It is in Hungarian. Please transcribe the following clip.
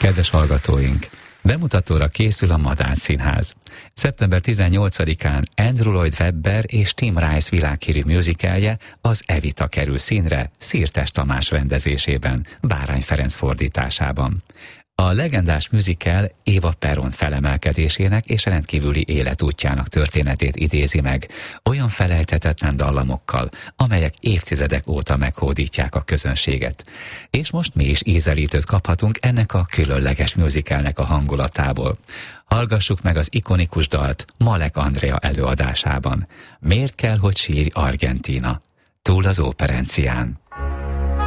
Kedves hallgatóink! Bemutatóra készül a Madách Színház. Szeptember 18-án Andrew Lloyd Webber és Tim Rice világhírű musicalje, az Evita kerül színre Szirtes Tamás rendezésében, Bárány Ferenc fordításában. A legendás musical Éva Peron felemelkedésének és rendkívüli életútjának történetét idézi meg, olyan felejthetetlen dallamokkal, amelyek évtizedek óta meghódítják a közönséget. És most mi is ízelítőt kaphatunk ennek a különleges musicalnek a hangulatából. Hallgassuk meg az ikonikus dalt Malek Andrea előadásában. Miért kell, hogy sírj Argentína? Túl az óperencián.